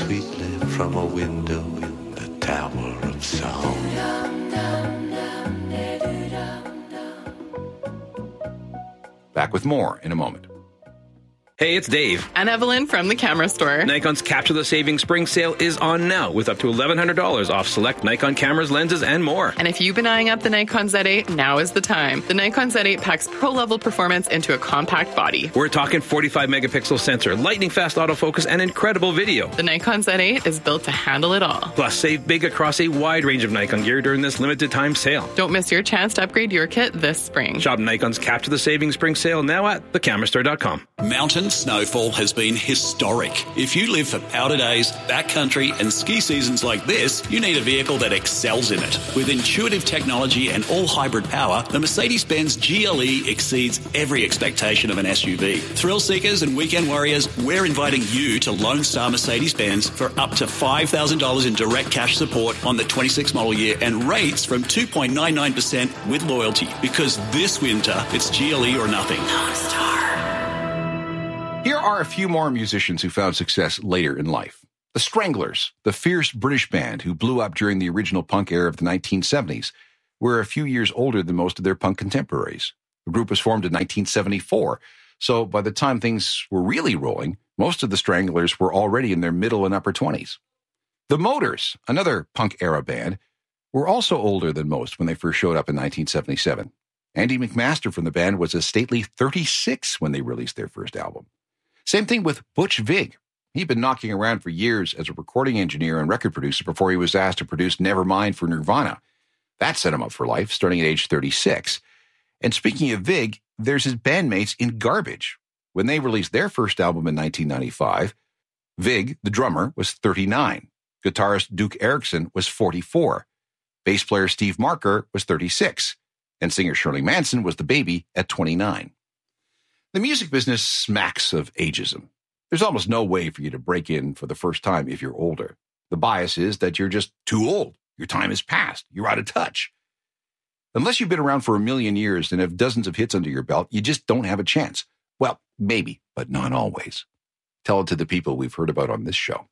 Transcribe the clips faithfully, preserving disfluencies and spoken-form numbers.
sweetly from a window in the Tower of Song. Back with more in a moment. Hey, it's Dave. And Evelyn from the camera store. Nikon's Capture the Savings Spring Sale is on now with up to eleven hundred dollars off select Nikon cameras, lenses, and more. And if you've been eyeing up the Nikon Z eight, now is the time. The Nikon Z eight packs pro-level performance into a compact body. We're talking forty-five megapixel sensor, lightning-fast autofocus, and incredible video. The Nikon Z eight is built to handle it all. Plus, save big across a wide range of Nikon gear during this limited-time sale. Don't miss your chance to upgrade your kit this spring. Shop Nikon's Capture the Savings Spring Sale now at the camera store dot com. Mountain snowfall has been historic. If you live for powder days, backcountry, and ski seasons like this, you need a vehicle that excels in it. With intuitive technology and all-hybrid power, the Mercedes-Benz G L E exceeds every expectation of an S U V. Thrill seekers and weekend warriors, we're inviting you to Lone Star Mercedes-Benz for up to five thousand dollars in direct cash support on the twenty-six model year and rates from two point nine nine percent with loyalty. Because this winter, it's G L E or nothing. Lone Star. Here are a few more musicians who found success later in life. The Stranglers, the fierce British band who blew up during the original punk era of the nineteen seventies, were a few years older than most of their punk contemporaries. The group was formed in nineteen seventy-four, so by the time things were really rolling, most of the Stranglers were already in their middle and upper twenties. The Motors, another punk-era band, were also older than most when they first showed up in nineteen seventy-seven. Andy McMaster from the band was a stately thirty-six when they released their first album. Same thing with Butch Vig. He'd been knocking around for years as a recording engineer and record producer before he was asked to produce Nevermind for Nirvana. That set him up for life, starting at age thirty-six. And speaking of Vig, there's his bandmates in Garbage. When they released their first album in nineteen ninety-five, Vig, the drummer, was thirty-nine. Guitarist Duke Erickson was forty-four. Bass player Steve Marker was thirty-six. And singer Shirley Manson was the baby at twenty-nine. The music business smacks of ageism. There's almost no way for you to break in for the first time if you're older. The bias is that you're just too old. Your time is past. You're out of touch. Unless you've been around for a million years and have dozens of hits under your belt, you just don't have a chance. Well, maybe, but not always. Tell it to the people we've heard about on this show.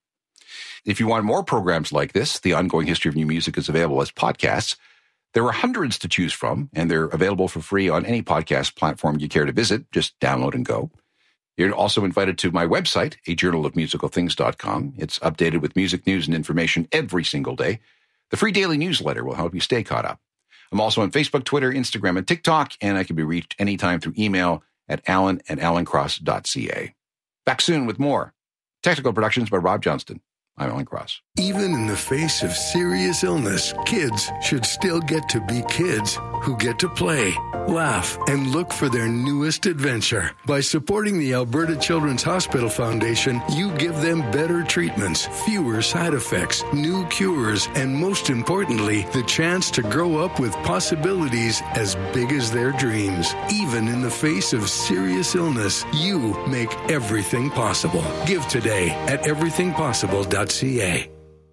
If you want more programs like this, The Ongoing History of New Music is available as podcasts. There are hundreds to choose from, and they're available for free on any podcast platform you care to visit. Just download and go. You're also invited to my website, a journal of musical things dot com. It's updated with music news and information every single day. The free daily newsletter will help you stay caught up. I'm also on Facebook, Twitter, Instagram, and TikTok, and I can be reached anytime through email at alan at alancross dot c a. Back soon with more. Technical productions by Rob Johnston. I'm Alan Cross. Even in the face of serious illness, kids should still get to be kids who get to play, laugh, and look for their newest adventure. By supporting the Alberta Children's Hospital Foundation, you give them better treatments, fewer side effects, new cures, and most importantly, the chance to grow up with possibilities as big as their dreams. Even in the face of serious illness, you make everything possible. Give today at everything possible dot c a.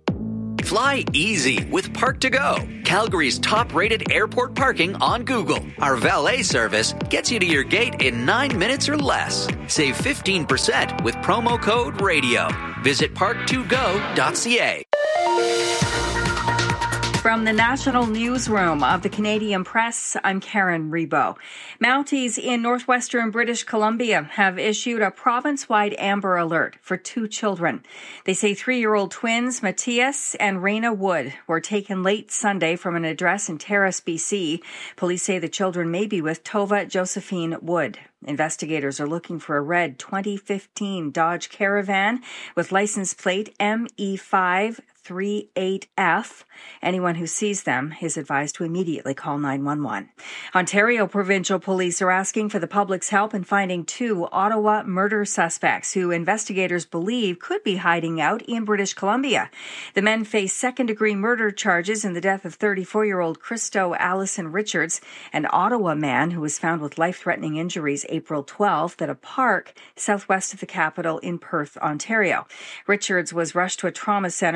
Fly easy with Park to Go, Calgary's top-rated airport parking on Google. Our valet service gets you to your gate in nine minutes or less. Save fifteen percent with promo code RADIO. Visit park to go dot c a. From the National Newsroom of the Canadian Press, I'm Karen Rebo. Mounties in northwestern British Columbia have issued a province-wide Amber Alert for two children. They say three-year-old twins Matthias and Raina Wood were taken late Sunday from an address in Terrace, B C. Police say the children may be with Tova Josephine Wood. Investigators are looking for a red twenty fifteen Dodge Caravan with license plate M E five thirty-eight F. Anyone who sees them is advised to immediately call nine one one. Ontario Provincial Police are asking for the public's help in finding two Ottawa murder suspects who investigators believe could be hiding out in British Columbia. The men face second-degree murder charges in the death of thirty-four-year-old Christo Allison Richards, an Ottawa man who was found with life-threatening injuries April twelfth at a park southwest of the capital in Perth, Ontario. Richards was rushed to a trauma center but later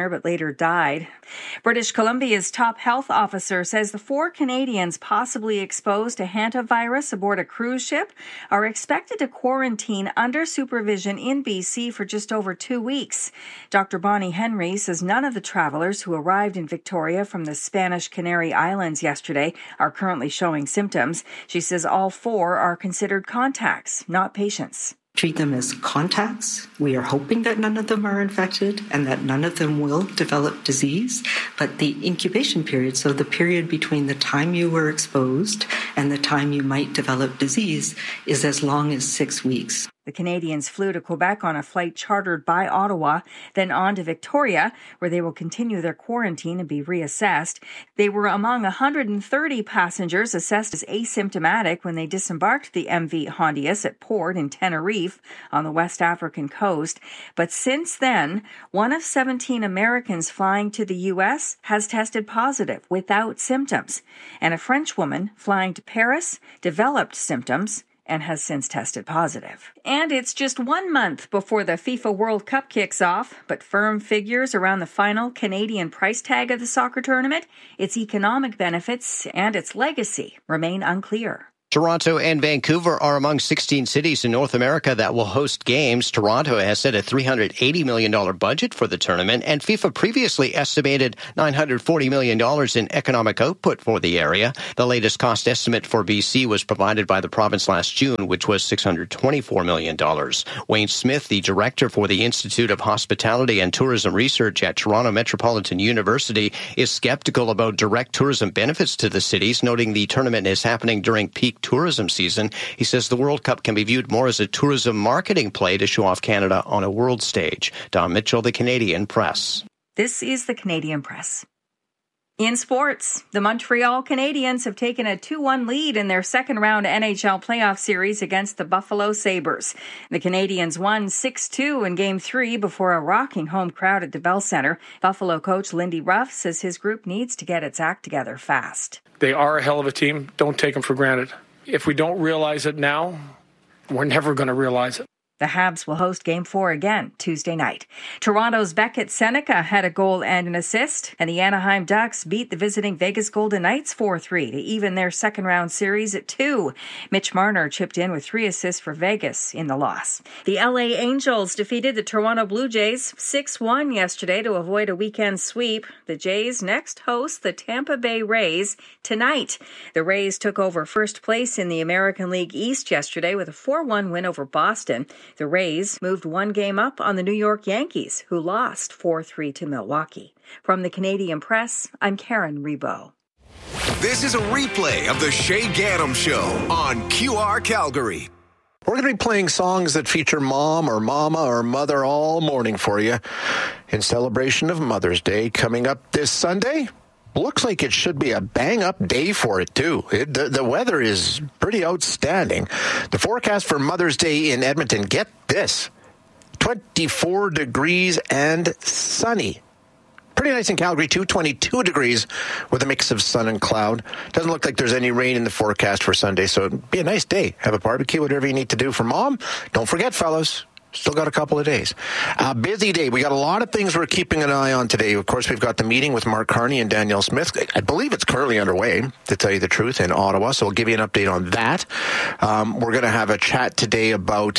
later died. British Columbia's top health officer says the four Canadians possibly exposed to hantavirus aboard a cruise ship are expected to quarantine under supervision in B C for just over two weeks. Doctor Bonnie Henry says none of the travelers who arrived in Victoria from the Spanish Canary Islands yesterday are currently showing symptoms. She says all four are considered contacts, not patients. Treat them as contacts. We are hoping that none of them are infected and that none of them will develop disease. But the incubation period, so the period between the time you were exposed and the time you might develop disease, is as long as six weeks. The Canadians flew to Quebec on a flight chartered by Ottawa, then on to Victoria, where they will continue their quarantine and be reassessed. They were among one hundred thirty passengers assessed as asymptomatic when they disembarked the M V Hondius at port in Tenerife on the West African coast. But since then, one of seventeen Americans flying to the U S has tested positive without symptoms, and a French woman flying to Paris developed symptoms and has since tested positive. And it's just one month before the FIFA World Cup kicks off, but firm figures around the final Canadian price tag of the soccer tournament, its economic benefits, and its legacy remain unclear. Toronto and Vancouver are among sixteen cities in North America that will host games. Toronto has set a three hundred eighty million dollars budget for the tournament, and FIFA previously estimated nine hundred forty million dollars in economic output for the area. The latest cost estimate for B C was provided by the province last June, which was six hundred twenty-four million dollars. Wayne Smith, the director for the Institute of Hospitality and Tourism Research at Toronto Metropolitan University, is skeptical about direct tourism benefits to the cities, noting the tournament is happening during peak tourism season. He says the World Cup can be viewed more as a tourism marketing play to show off Canada on a world stage. Don Mitchell, the Canadian Press. This is the Canadian Press. In sports, the Montreal Canadiens have taken a two one lead in their second-round N H L playoff series against the Buffalo Sabres. The Canadiens won six two in Game three before a rocking home crowd at the Bell Centre. Buffalo coach Lindy Ruff says his group needs to get its act together fast. They are a hell of a team. Don't take them for granted. If we don't realize it now, we're never going to realize it. The Habs will host Game four again Tuesday night. Toronto's Beckett Seneca had a goal and an assist, and the Anaheim Ducks beat the visiting Vegas Golden Knights four three to even their second-round series at two. Mitch Marner chipped in with three assists for Vegas in the loss. The L A Angels defeated the Toronto Blue Jays six one yesterday to avoid a weekend sweep. The Jays next host the Tampa Bay Rays tonight. The Rays took over first place in the American League East yesterday with a four one win over Boston. The Rays moved one game up on the New York Yankees, who lost four three to Milwaukee. From the Canadian Press, I'm Karen Rebo. This is a replay of the Shay Gaddam Show on Q R Calgary. We're going to be playing songs that feature mom or mama or mother all morning for you in celebration of Mother's Day coming up this Sunday. Looks like it should be a bang-up day for it, too. It, the, the weather is pretty outstanding. The forecast for Mother's Day in Edmonton, get this, twenty-four degrees and sunny. Pretty nice in Calgary, too, twenty-two degrees with a mix of sun and cloud. Doesn't look like there's any rain in the forecast for Sunday, so it'd be a nice day. Have a barbecue, whatever you need to do for Mom. Don't forget, fellas. Still got a couple of days. Uh, busy day. We got a lot of things we're keeping an eye on today. Of course, we've got the meeting with Mark Carney and Danielle Smith. I believe it's currently underway, to tell you the truth, in Ottawa. So we'll give you an update on that. Um, we're going to have a chat today about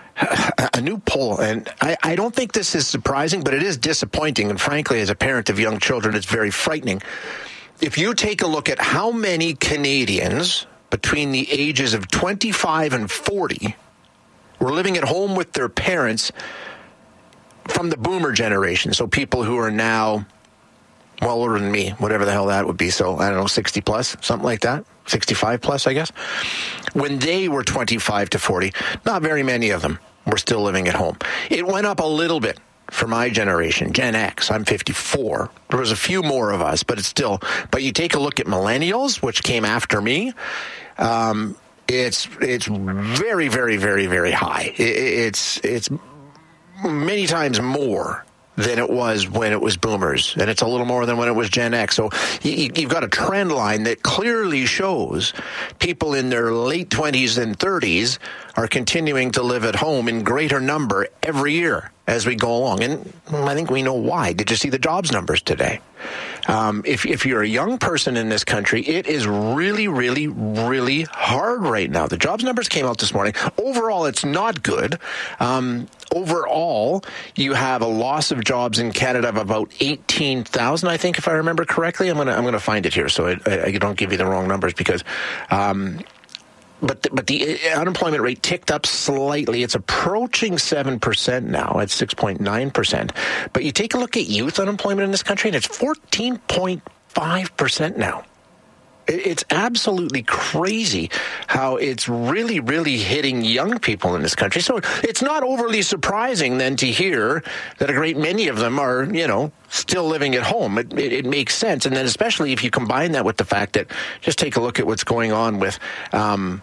a new poll. And I, I don't think this is surprising, but it is disappointing. And frankly, as a parent of young children, it's very frightening. If you take a look at how many Canadians between the ages of twenty-five and forty were living at home with their parents from the boomer generation. So people who are now well older than me, whatever the hell that would be. So I don't know, sixty plus, something like that. sixty-five plus, I guess. When they were twenty-five to forty, not very many of them were still living at home. It went up a little bit for my generation, Gen X. I'm fifty-four. There was a few more of us, but it's still, but you take a look at millennials, which came after me, um, It's it's very, very, very, very high. It's it's many times more than it was when it was boomers, and it's a little more than when it was Gen X. So you, you've got a trend line that clearly shows people in their late twenties and thirties are continuing to live at home in greater number every year as we go along. And I think we know why. Did you see the jobs numbers today? Um, if, if you're a young person in this country, it is really, really, really hard right now. The jobs numbers came out this morning. Overall, it's not good. Um, overall, you have a loss of jobs in Canada of about eighteen thousand, I think, if I remember correctly. I'm going to I'm going to find it here so I, I, I don't give you the wrong numbers because... Um, But the, but the unemployment rate ticked up slightly. It's approaching seven percent now at six point nine percent. But you take a look at youth unemployment in this country, and it's fourteen point five percent now. It's absolutely crazy how it's really, really hitting young people in this country. So it's not overly surprising then to hear that a great many of them are, you know, still living at home. It, it, it makes sense. And then especially if you combine that with the fact that just take a look at what's going on with um,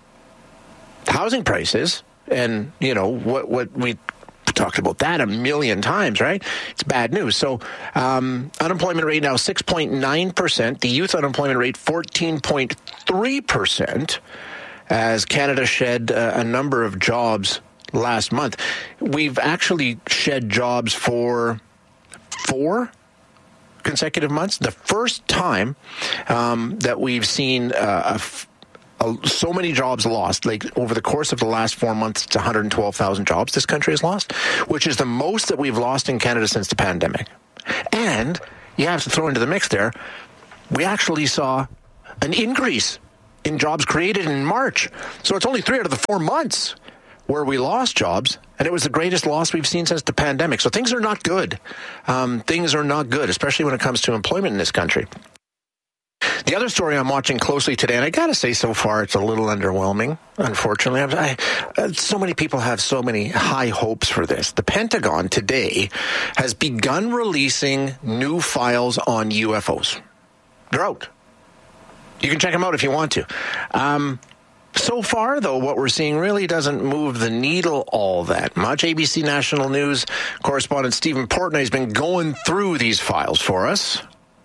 housing prices and, you know, what, what we talked about that a million times, right? It's bad news. So um, unemployment rate now six point nine percent. The youth unemployment rate fourteen point three percent as Canada shed uh, a number of jobs last month. We've actually shed jobs for four consecutive months. The first time um, that we've seen uh, a f- so many jobs lost, like over the course of the last four months, it's one hundred twelve thousand jobs this country has lost, which is the most that we've lost in Canada since the pandemic. And you have to throw into the mix there, we actually saw an increase in jobs created in March. So it's only three out of the four months where we lost jobs, and it was the greatest loss we've seen since the pandemic. So things are not good. Um, things are not good, especially when it comes to employment in this country. The other story I'm watching closely today, and I got to say so far it's a little underwhelming, unfortunately. I, I, so many people have so many high hopes for this. The Pentagon today has begun releasing new files on U F Os. They're out. You can check them out if you want to. Um, so far, though, what we're seeing really doesn't move the needle all that much. A B C National News correspondent Stephen Portnoy has been going through these files for us.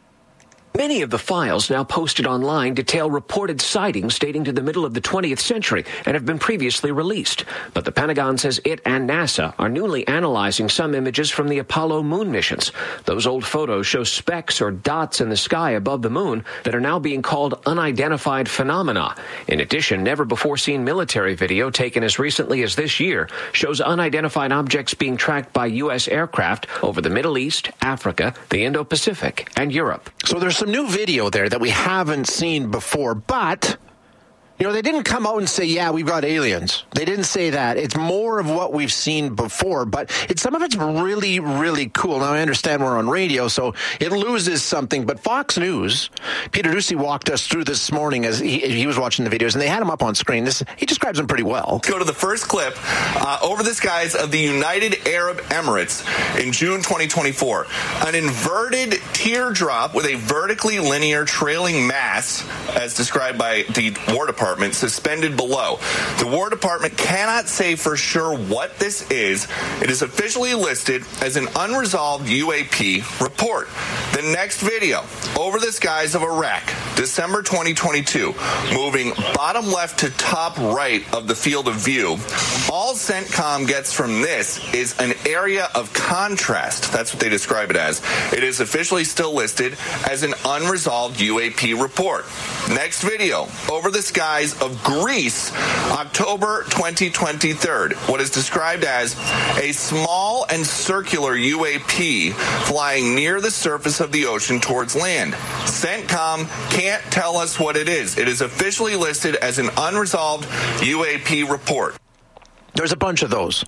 Many of the files now posted online detail reported sightings dating to the middle of the twentieth century and have been previously released. But the Pentagon says it and NASA are newly analyzing some images from the Apollo moon missions. Those old photos show specks or dots in the sky above the moon that are now being called unidentified phenomena. In addition, never-before-seen military video taken as recently as this year shows unidentified objects being tracked by U S aircraft over the Middle East, Africa, the Indo-Pacific, and Europe. So there's some new video there that we haven't seen before, but you know, they didn't come out and say, yeah, we've got aliens. They didn't say that. It's more of what we've seen before, but it's some of it's really, really cool. Now, I understand we're on radio, so it loses something, but Fox News, Peter Ducey walked us through this morning as he, he was watching the videos, and they had him up on screen. This, he describes them pretty well. Let's go to the first clip. Uh, over the skies of the United Arab Emirates in June twenty twenty-four. An inverted teardrop with a vertically linear trailing mass, as described by the War Department, suspended below. The War Department cannot say for sure what this is. It is officially listed as an unresolved U A P report. The next video, over the skies of Iraq, December twenty twenty-two, moving bottom left to top right of the field of view. All CENTCOM gets from this is an area of contrast. That's what they describe it as. It is officially still listed as an unresolved U A P report. Next video, over the skies of Greece, October twenty twenty-three. What is described as a small and circular U A P flying near the surface of the ocean towards land. CENTCOM can't tell us what it is. It is officially listed as an unresolved U A P report. There's a bunch of those.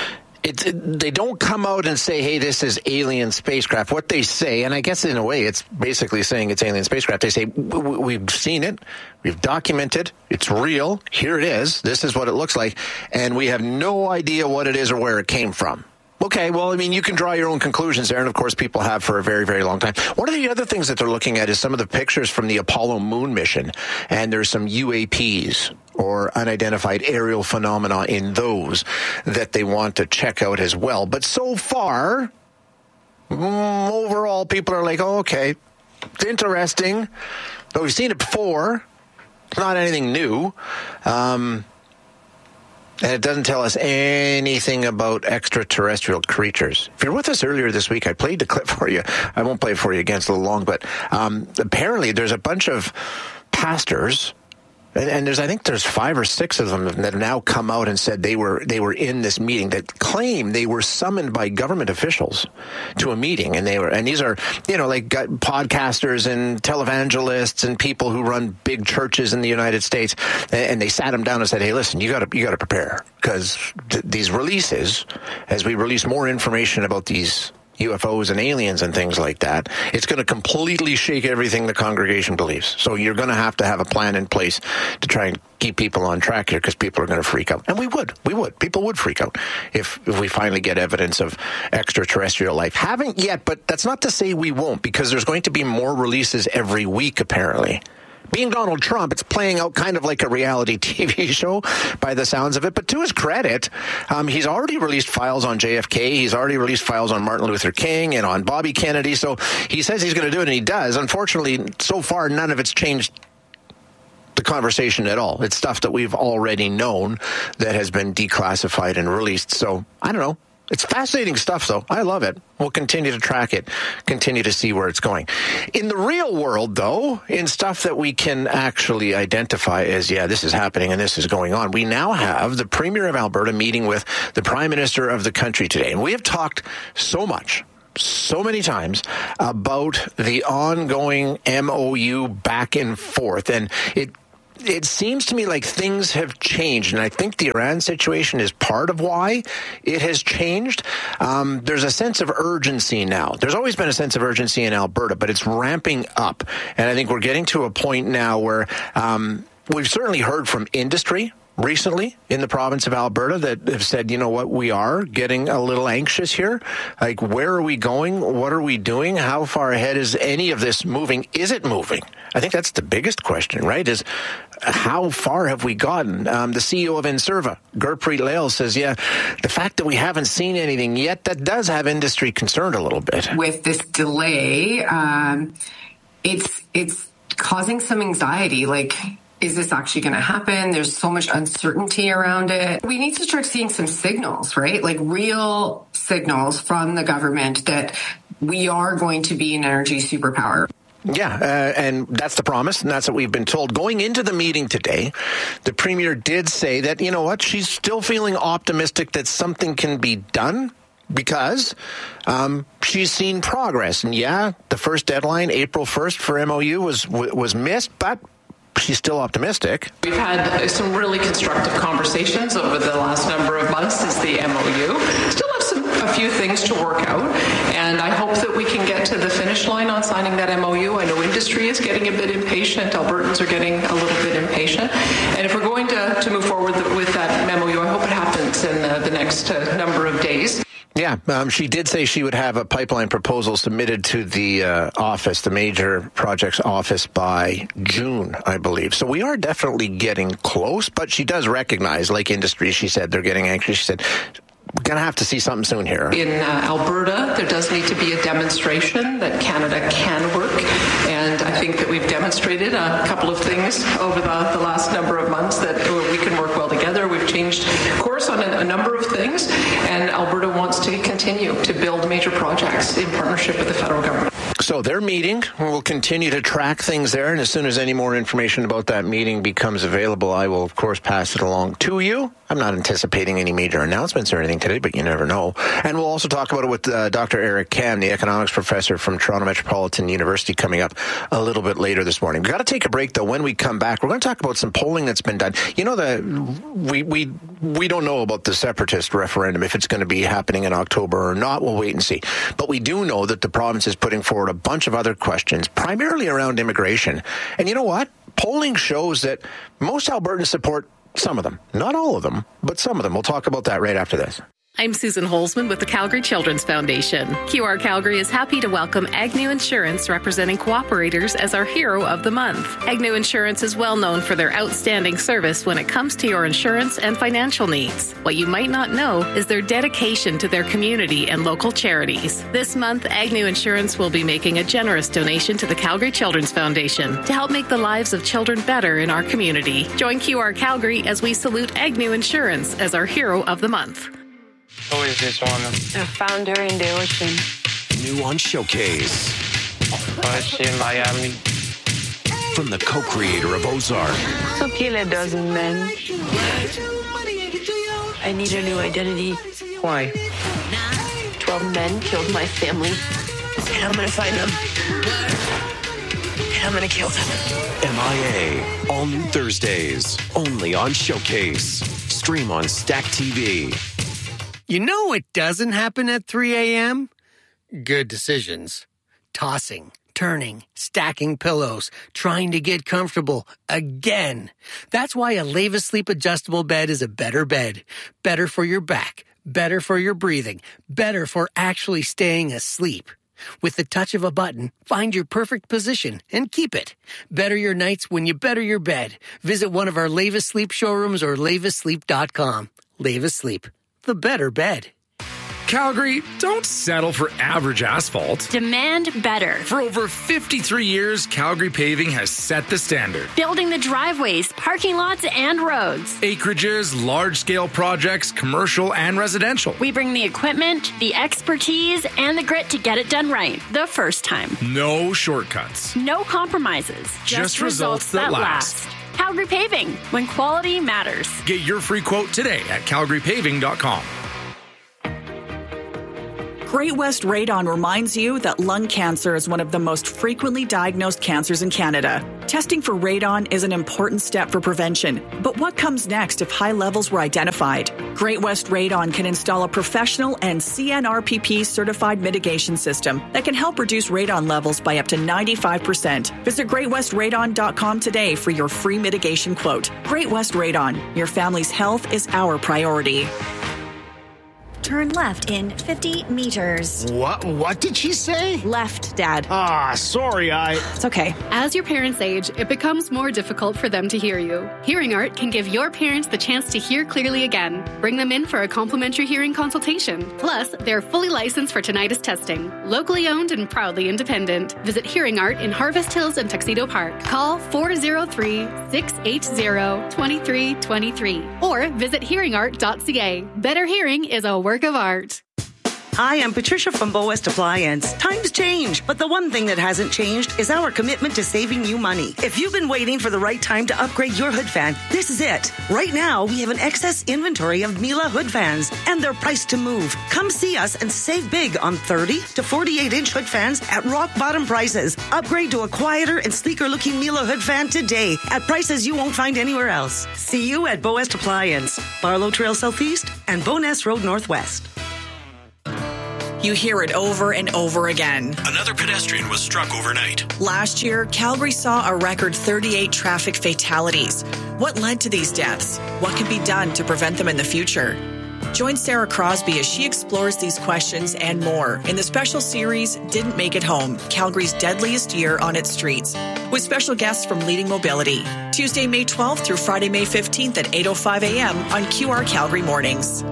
It, it, they don't come out and say, hey, this is alien spacecraft. What they say, and I guess in a way it's basically saying it's alien spacecraft, they say, we've seen it, we've documented, it's real, here it is, this is what it looks like, and we have no idea what it is or where it came from. Okay, well, I mean, you can draw your own conclusions there, and of course people have for a very, very long time. One of the other things that they're looking at is some of the pictures from the Apollo moon mission, and there's some U A Ps, or unidentified aerial phenomena, in those that they want to check out as well. But so far, mm, overall, people are like, oh, okay, it's interesting, but we've seen it before. It's not anything new. Um... And it doesn't tell us anything about extraterrestrial creatures. If you're with us earlier this week, I played the clip for you. I won't play it for you again, it's a little long, but um, apparently there's a bunch of pastors, and, and there's I think there's five or six of them that have now come out and said they were they were in this meeting, that claim they were summoned by government officials to a meeting, and they were and these are you know like podcasters and televangelists and people who run big churches in the United States, and they sat them down and said, hey, listen, you got to you got to prepare, because th- these releases, as we release more information about these U F Os and aliens and things like that, it's going to completely shake everything the congregation believes. So you're going to have to have a plan in place to try and keep people on track here, because people are going to freak out. And we would. We would. People would freak out if, if we finally get evidence of extraterrestrial life. Haven't yet, but that's not to say we won't, because there's going to be more releases every week, apparently. Being Donald Trump, it's playing out kind of like a reality T V show by the sounds of it. But to his credit, um, he's already released files on J F K. He's already released files on Martin Luther King and on Bobby Kennedy. So he says he's going to do it, and he does. Unfortunately, so far, none of it's changed the conversation at all. It's stuff that we've already known that has been declassified and released. So I don't know. It's fascinating stuff, though. I love it. We'll continue to track it, continue to see where it's going. In the real world, though, in stuff that we can actually identify as, yeah, this is happening and this is going on, we now have the Premier of Alberta meeting with the Prime Minister of the country today. And we have talked so much, so many times about the ongoing M O U back and forth. And it It seems to me like things have changed, and I think the Iran situation is part of why it has changed. Um, there's a sense of urgency now. There's always been a sense of urgency in Alberta, but it's ramping up. And I think we're getting to a point now where um, we've certainly heard from industry recently in the province of Alberta that have said, you know what, we are getting a little anxious here. Like, where are we going? What are we doing? How far ahead is any of this moving? Is it moving? I think that's the biggest question, right? Is how far have we gotten? Um, the C E O of Enserva, Gurpreet Lail, says, yeah, the fact that we haven't seen anything yet, that does have industry concerned a little bit. With this delay, um, it's it's causing some anxiety. Like, is this actually going to happen? There's so much uncertainty around it. We need to start seeing some signals, right? Like real signals from the government that we are going to be an energy superpower. Yeah, uh, and that's the promise, and that's what we've been told. Going into the meeting today, the Premier did say that, you know what, she's still feeling optimistic that something can be done, because um, she's seen progress. And yeah, the first deadline, April first for M O U, was was missed, but she's still optimistic. We've had some really constructive conversations over the last number of months since the M O U. Still have some a few things to work out, and I hope that we can get to the finish line on signing that M O U. I know industry is getting a bit impatient. Albertans are getting a little bit impatient. And if we're going to, to move forward with that M O U, I hope it happens in the, the next uh, number of days. Yeah, um, she did say she would have a pipeline proposal submitted to the uh, office, the major projects office, by June, I believe. So we are definitely getting close, but she does recognize, like industry, she said, they're getting anxious. She said, we're going to have to see something soon here. In uh, Alberta, there does need to be a demonstration that Canada can work. And I think that we've demonstrated a couple of things over the, the last number of months that we can work well together. We've changed course on a, a number of things. And Alberta wants to continue to build major projects in partnership with the federal government. So they're meeting. We'll continue to track things there. And as soon as any more information about that meeting becomes available, I will, of course, pass it along to you. I'm not anticipating any major announcements or anything today, but you never know. And we'll also talk about it with uh, Doctor Eric Kam, the economics professor from Toronto Metropolitan University, coming up a little bit later this morning. We've got to take a break, though. When we come back, we're going to talk about some polling that's been done. You know, the we we we don't know about the separatist referendum, if it's going to be happening in October or not. We'll wait and see. But we do know that the province is putting forward a bunch of other questions, primarily around immigration. And you know what? Polling shows that most Albertans support some of them. Not all of them, but some of them. We'll talk about that right after this. I'm Susan Holzman with the Calgary Children's Foundation. Q R Calgary is happy to welcome Agnew Insurance, representing cooperators, as our Hero of the Month. Agnew Insurance is well known for their outstanding service when it comes to your insurance and financial needs. What you might not know is their dedication to their community and local charities. This month, Agnew Insurance will be making a generous donation to the Calgary Children's Foundation to help make the lives of children better in our community. Join Q R Calgary as we salute Agnew Insurance as our Hero of the Month. Who is this one? A founder in the ocean. New on Showcase. Oh, it's in Miami. From the co-creator of Ozark. So kill a dozen men. I need a new identity. Why? Twelve men killed my family. And I'm gonna find them. And I'm gonna kill them. M I A. All new Thursdays. Only on Showcase. Stream on Stack T V. You know what doesn't happen at three a.m.? Good decisions. Tossing, turning, stacking pillows, trying to get comfortable again. That's why a Leva Sleep adjustable bed is a better bed. Better for your back, better for your breathing, better for actually staying asleep. With the touch of a button, find your perfect position and keep it. Better your nights when you better your bed. Visit one of our Leva Sleep showrooms or leva sleep dot com. Leva Sleep. The better bed. Calgary, don't settle for average asphalt. Demand better. For over fifty-three years, Calgary Paving has set the standard. Building the driveways, parking lots, and roads. Acreages, large-scale projects, commercial and residential. We bring the equipment, the expertise, and the grit to get it done right the first time. No shortcuts. No compromises. Just, Just results, results that, that last. last. Calgary Paving, when quality matters. Get your free quote today at calgary paving dot com. Great West Radon reminds you that lung cancer is one of the most frequently diagnosed cancers in Canada. Testing for radon is an important step for prevention. But what comes next if high levels were identified? Great West Radon can install a professional and C N R P P certified mitigation system that can help reduce radon levels by up to ninety-five percent. Visit great west radon dot com today for your free mitigation quote. Great West Radon. Your family's health is our priority. Turn left in fifty meters. What? What did she say? Left, Dad. Ah, sorry, I... It's okay. As your parents age, it becomes more difficult for them to hear you. Hearing Art can give your parents the chance to hear clearly again. Bring them in for a complimentary hearing consultation. Plus, they're fully licensed for tinnitus testing. Locally owned and proudly independent. Visit Hearing Art in Harvest Hills and Tuxedo Park. Call four oh three, six eight zero, two three two three or visit hearing art dot c a. Better hearing is a work of art. Hi, I'm Patricia from Bow West Appliance. Times change, but the one thing that hasn't changed is our commitment to saving you money. If you've been waiting for the right time to upgrade your hood fan, this is it. Right now, we have an excess inventory of Miele hood fans, and they're priced to move. Come see us and save big on thirty to forty-eight inch hood fans at rock bottom prices. Upgrade to a quieter and sleeker looking Miele hood fan today at prices you won't find anywhere else. See you at Bow West Appliance, Barlow Trail Southeast and Bowness Road Northwest. You hear it over and over again. Another pedestrian was struck overnight. Last year, Calgary saw a record thirty-eight traffic fatalities. What led to these deaths? What can be done to prevent them in the future? Join Sarah Crosby as she explores these questions and more in the special series, Didn't Make It Home, Calgary's Deadliest Year on Its Streets, with special guests from Leading Mobility. Tuesday, May twelfth through Friday, May fifteenth at eight oh five a.m. on Q R Calgary Mornings.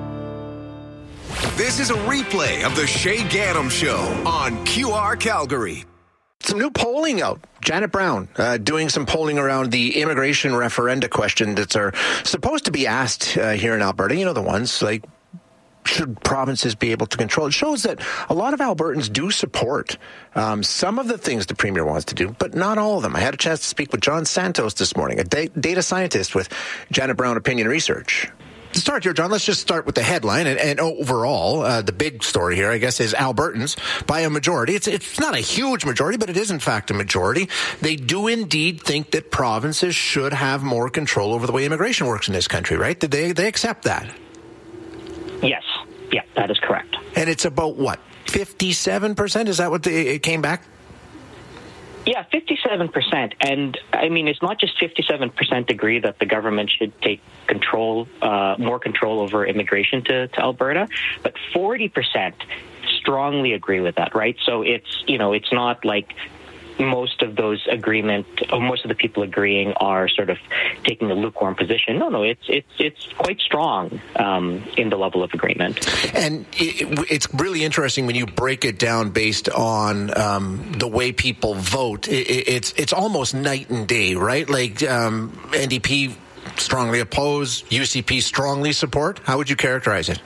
This is a replay of the Shay Gaddam Show on Q R Calgary. Some new polling out. Janet Brown uh, doing some polling around the immigration referenda question that are supposed to be asked uh, here in Alberta. You know, the ones like, should provinces be able to control? It shows that a lot of Albertans do support um, some of the things the Premier wants to do, but not all of them. I had a chance to speak with John Santos this morning, a da- data scientist with Janet Brown Opinion Research. To start here, John, let's just start with the headline. And, and overall, uh, the big story here, I guess, is Albertans, by a majority. It's it's not a huge majority, but it is, in fact, a majority. They do indeed think that provinces should have more control over the way immigration works in this country, right? Did they, they accept that? Yes. Yeah, that is correct. And it's about, what, fifty-seven percent? Is that what they, it came back? Yeah, fifty-seven percent. And I mean, it's not just fifty-seven percent agree that the government should take control, uh, more control over immigration to, to Alberta, but forty percent strongly agree with that, right? So it's, you know, it's not like most of those agreement, or most of the people agreeing are sort of taking a lukewarm position. No, no, it's it's it's quite strong um, in the level of agreement. And it, it's really interesting when you break it down based on um, the way people vote. It, it's it's almost night and day, right? Like um, N D P strongly oppose, U C P strongly support. How would you characterize it?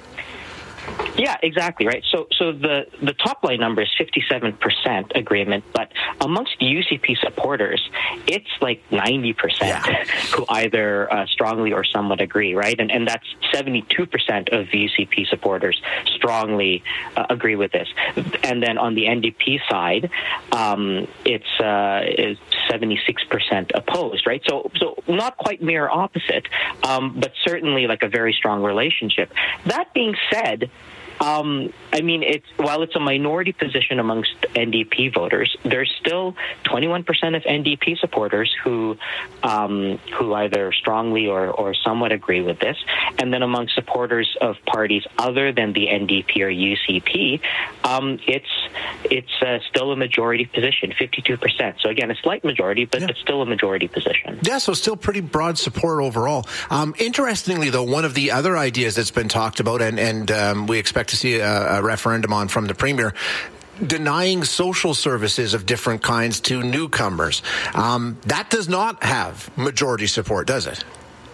Yeah, exactly, right. So so the, the top line number is fifty-seven percent agreement, but amongst U C P supporters, it's like ninety percent yeah. who either uh, strongly or somewhat agree, right? And and that's seventy-two percent of U C P supporters strongly uh, agree with this. And then on the N D P side, um, it's uh, seventy-six percent opposed, right? So so not quite mirror opposite, um, but certainly like a very strong relationship. That being said, Um, I mean, it's while it's a minority position amongst N D P voters, there's still twenty-one percent of N D P supporters who um, who either strongly or, or somewhat agree with this. And then among supporters of parties other than the N D P or U C P, um, it's it's uh, still a majority position, fifty-two percent. So again, a slight majority, but yeah. it's still a majority position. Yeah, so still pretty broad support overall. Um, interestingly, though, one of the other ideas that's been talked about, and, and um, we expect to see a, a referendum on from the Premier, denying social services of different kinds to newcomers. Um, that does not have majority support, does it?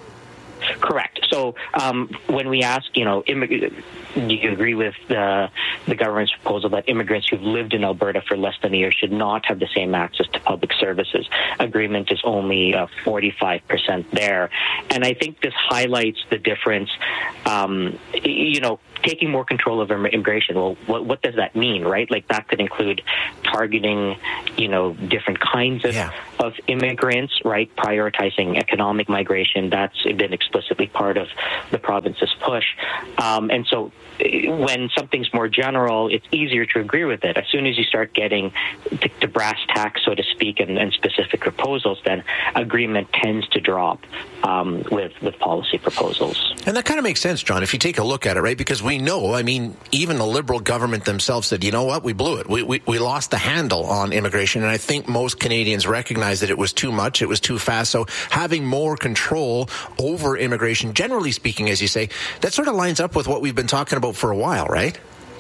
Correct. So um, when we ask, you know, immig- do you agree with the, the government's proposal that immigrants who've lived in Alberta for less than a year should not have the same access to public services? Agreement is only uh, forty-five percent there. And I think this highlights the difference, um, you know, taking more control over immigration. Well, what, what does that mean, right? Like that could include targeting, you know, different kinds of, yeah. of immigrants, right? Prioritizing economic migration. That's been explicitly part of the province's push. Um, and so when something's more general, it's easier to agree with it. As soon as you start getting to, to brass tacks, so to speak, and, and specific proposals, then agreement tends to drop um, with, with policy proposals. And that kind of makes sense, John, if you take a look at it, right? Because we know, I mean, even the Liberal government themselves said, you know what, we blew it. We, we, we lost the handle on immigration. And I think most Canadians recognize that it was too much. It was too fast. So having more control over immigration, generally speaking, as you say, that sort of lines up with what we've been talking about for a while, right?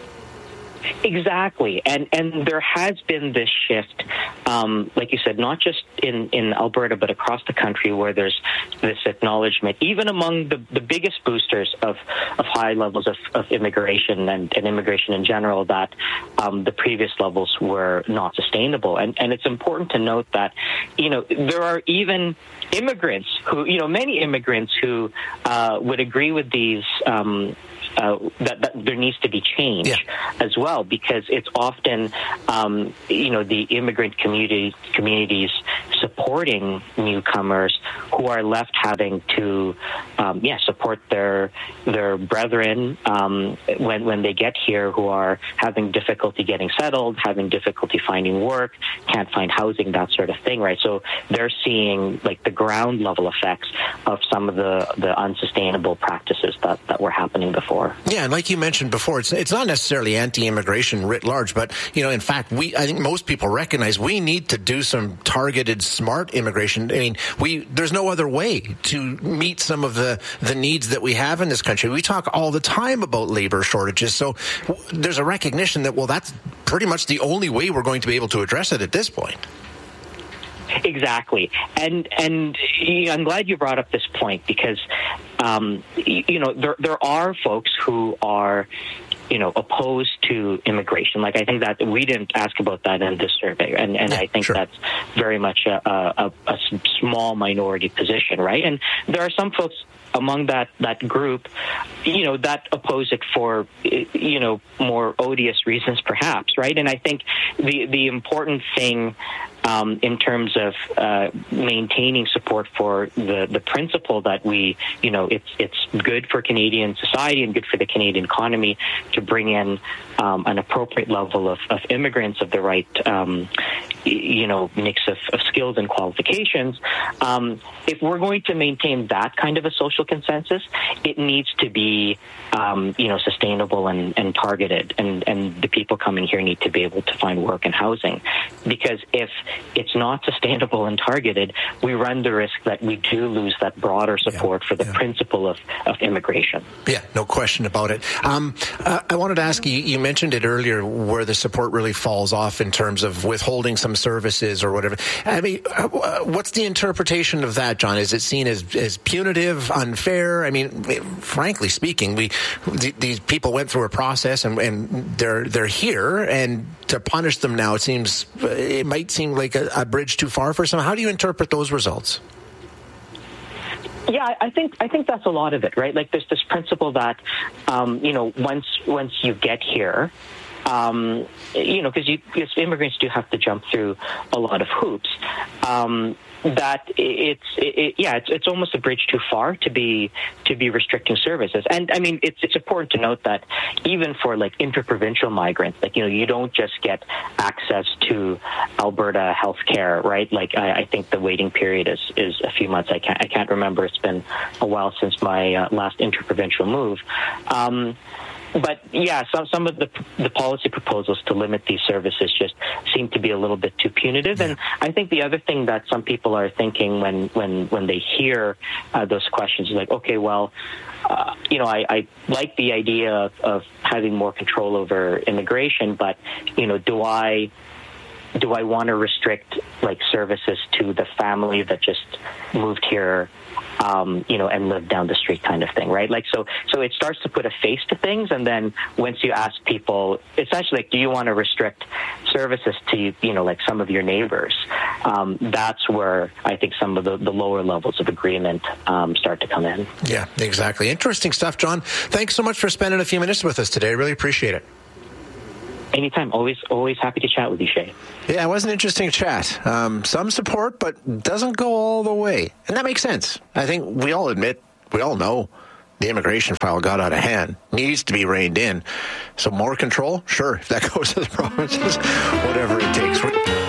Exactly. And and there has been this shift, um, like you said, not just in, in Alberta, but across the country, where there's this acknowledgement, even among the, the biggest boosters of, of high levels of, of immigration and, and immigration in general, that um, the previous levels were not sustainable. And, and it's important to note that, you know, there are even immigrants who, you know, many immigrants who uh, would agree with these um Uh, that, that there needs to be change yeah. as well, because it's often, um, you know, the immigrant community communities supporting newcomers who are left having to, um, yeah, support their their brethren um, when when they get here, who are having difficulty getting settled, having difficulty finding work, can't find housing, that sort of thing, right? So they're seeing like the ground level effects of some of the the unsustainable practices that that were happening before. Yeah, and like you mentioned before, it's it's not necessarily anti-immigration writ large, but, you know, in fact, we I think most people recognize we need to do some targeted, smart immigration. I mean, we there's no other way to meet some of the, the needs that we have in this country. We talk all the time about labor shortages, so there's a recognition that, well, that's pretty much the only way we're going to be able to address it at this point. Exactly. And and I'm glad you brought up this point, because, um, you know, there there are folks who are, you know, opposed to immigration. Like, I think that we didn't ask about that in this survey. And, and yeah, I think sure. that's very much a, a, a small minority position, right? And there are some folks among that, that group, you know, that oppose it for, you know, more odious reasons, perhaps, right? And I think the the important thing um, in terms of uh, maintaining support for the, the principle that we, you know, it's it's good for Canadian society and good for the Canadian economy to bring in um, an appropriate level of, of immigrants of the right, um, you know, mix of, of skills and qualifications. Um, if we're going to maintain that kind of a social consensus, it needs to be, um, you know, sustainable and, and targeted, and, and the people coming here need to be able to find work and housing. Because if it's not sustainable and targeted, we run the risk that we do lose that broader support yeah, for the yeah. principle of, of immigration. Yeah, no question about it. Um, uh, I wanted to ask you, you mentioned it earlier, where the support really falls off in terms of withholding some services or whatever. I mean, uh, what's the interpretation of that, John? Is it seen as, as punitive, unfair? I mean, frankly speaking, we th- these people went through a process and, and they're they're here, and to punish them now, it seems it might seem like a, a bridge too far for some. How do you interpret those results? Yeah, I think I think that's a lot of it, right? Like there's this principle that, um, you know, once once you get here, um, you know, because you because immigrants do have to jump through a lot of hoops. Um, that it's it, yeah it's it's almost a bridge too far to be to be restricting services. And I mean, it's it's important to note that even for like interprovincial migrants, like, you know, you don't just get access to Alberta healthcare, right? Like I, I think the waiting period is is a few months. I can't I can't remember. It's been a while since my uh, last interprovincial move. Um, But yeah, some some of the the policy proposals to limit these services just seem to be a little bit too punitive. And I think the other thing that some people are thinking when when when they hear uh, those questions is like, okay, well, uh, you know, I, I like the idea of, of having more control over immigration, but you know, do I do I want to restrict like services to the family that just moved here? Um, you know, and live down the street kind of thing, right? Like, so, so it starts to put a face to things. And then once you ask people, it's actually like, do you want to restrict services to, you know, like some of your neighbors? Um, that's where I think some of the, the lower levels of agreement um, start to come in. Yeah, exactly. Interesting stuff, John. Thanks so much for spending a few minutes with us today. I really appreciate it. Anytime. Always, always happy to chat with you, Shay. Yeah, it was an interesting chat. Um, some support, but doesn't go all the way. And that makes sense. I think we all admit, we all know the immigration file got out of hand. Needs to be reined in. So more control? Sure. If that goes to the provinces, whatever it takes. We're-